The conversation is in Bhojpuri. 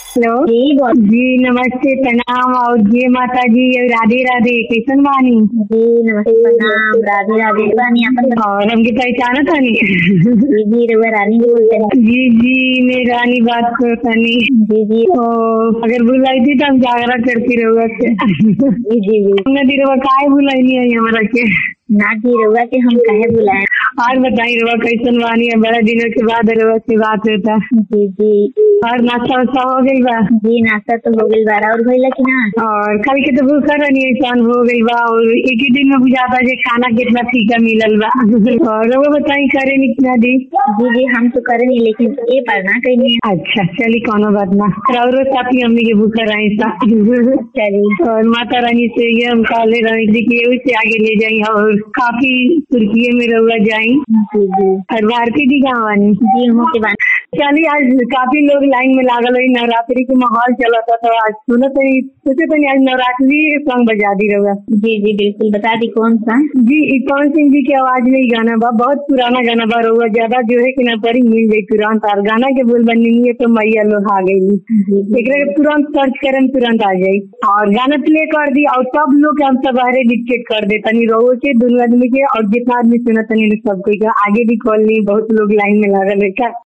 हेलो जी, नमस्ते, प्रणाम और जय माता जी और राधे राधे। कैसन बानी? जी नमस्ते, प्रणाम, राधे राधे। बानी अपन और हमके पहचाना तानी? जी जी रउआ रानी बोलते हैं। जी जी, मैं रानी बात करतानी। जी जी अगर बुलाई थी तो हम जागरा करती रहुआ के। जी जी जी हमने दी रहुआ काहे बुलाई नहीं आई हमारा के? ना जी रउआ के हम काहे बुलाए। और बताई रहुआ कैसन बानी? बड़ा दिनों के बाद रहुआ से बात होता। जी जी और नाश्ता वास्ता हो गई बा? जी नाश्ता तो हो गई बारा और भइला कि ना। और कल के तो भूखा रहनी इंसान हो गई बा और एक ही दिन में बुझाता जे खाना कितना फीका मिलल बा। और वो बताई करे नहीं कितना दी? जी जी हम तो करे नहीं लेकिन ये पर ना कहीं। अच्छा चली कोनो बात ना। और साथी अम्मी के भूखा रही सा। चली और माता रानी से ये हम काले रानी की से आगे ले जाई और काफी तुर्की में रहुआ जाई। जी जी और भारती जी कहाँ बानी? जी हम के बाद चलिए आज काफी लोग लाइन में लागल हुई, नवरात्रि के माहौल चला था तो आज सुनो तो सोचे तो आज नवरात्रि सॉन्ग बजा दी रहुआ। जी जी बिल्कुल बता दी कौन सा। जी पवन सिंह जी की आवाज में ही गाना बा, बहुत पुराना गाना बा। रहुआ ज्यादा जो है कि ना परी मिल गई तुरंत और गाना के बोल बनी है तो मैया लोग आ गई। एक तुरंत सर्च करें तुरंत आ जाये और गाना प्ले कर दी और सब लोग हम सब बाहर डिक्टेट कर दे तनी रहो के दोनों आदमी के और जितना आदमी सुना तनी सबको आगे भी कॉल नहीं, बहुत लोग लाइन में लागल है क्या।